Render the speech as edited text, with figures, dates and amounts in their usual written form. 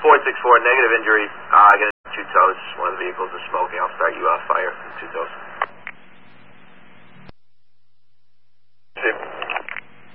464, negative injury. I got two toes. One of the vehicles is smoking. I'll start you off fire from two toes.